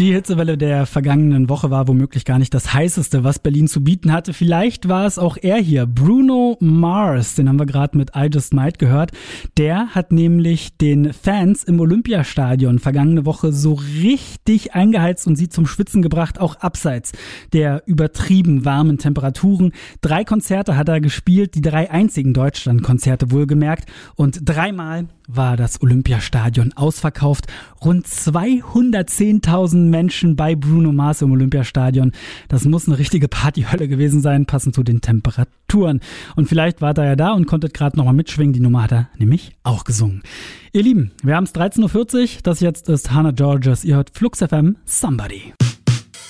Die Hitzewelle der vergangenen Woche war womöglich gar nicht das Heißeste, was Berlin zu bieten hatte. Vielleicht war es auch er hier, Bruno Mars, den haben wir gerade mit I Just Might gehört. Der hat nämlich den Fans im Olympiastadion vergangene Woche so richtig eingeheizt und sie zum Schwitzen gebracht, auch abseits der übertrieben warmen Temperaturen. 3 Konzerte hat er gespielt, die 3 einzigen Deutschland-Konzerte wohlgemerkt, und 3-mal war das Olympiastadion ausverkauft. Rund 210.000 Menschen bei Bruno Mars im Olympiastadion. Das muss eine richtige Partyhölle gewesen sein, passend zu den Temperaturen. Und vielleicht war er ja da und konnte gerade nochmal mitschwingen. Die Nummer hat er nämlich auch gesungen. Ihr Lieben, wir haben es 13.40 Uhr. Das jetzt ist Hannah Georges. Ihr hört Flux FM Somebody.